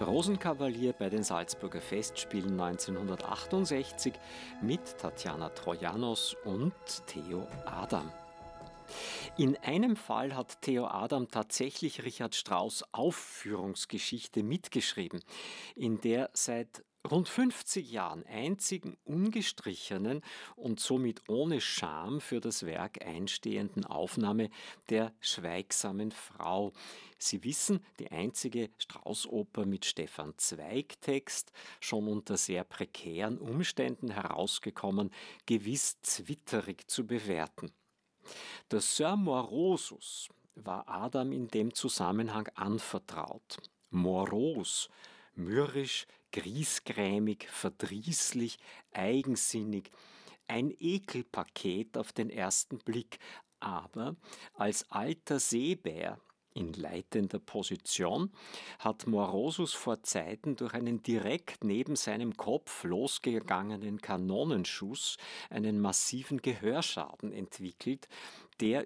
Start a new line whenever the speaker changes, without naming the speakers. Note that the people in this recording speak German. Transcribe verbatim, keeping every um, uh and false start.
Rosenkavalier bei den Salzburger Festspielen neunzehnhundertachtundsechzig mit Tatjana Trojanos und Theo Adam. In einem Fall hat Theo Adam tatsächlich Richard Strauss' Aufführungsgeschichte mitgeschrieben, in der seit rund fünfzig Jahren einzigen ungestrichenen und somit ohne Scham für das Werk einstehenden Aufnahme der Schweigsamen Frau. Sie wissen, die einzige Strauss-Oper mit Stefan Zweig-Text, schon unter sehr prekären Umständen herausgekommen, gewiss zwitterig zu bewerten. Der Sir Morosus war Adam in dem Zusammenhang anvertraut. Moros, mürrisch, griesgrämig, verdrießlich, eigensinnig, ein Ekelpaket auf den ersten Blick, aber als alter Seebär in leitender Position hat Morosus vor Zeiten durch einen direkt neben seinem Kopf losgegangenen Kanonenschuss einen massiven Gehörschaden entwickelt, der